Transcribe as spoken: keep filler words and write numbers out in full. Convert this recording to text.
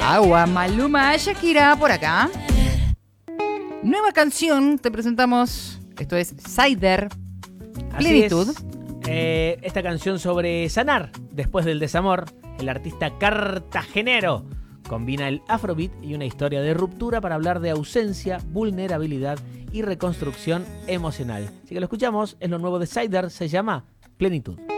Agua, Maluma, Shakira por acá. Nueva canción, te presentamos. Esto es Cider, Plenitud. Así es. Eh, esta canción sobre sanar después del desamor. El artista cartagenero combina el afrobeat y una historia de ruptura para hablar de ausencia, vulnerabilidad y reconstrucción emocional. Así que lo escuchamos, es lo nuevo de Cider, se llama Plenitud.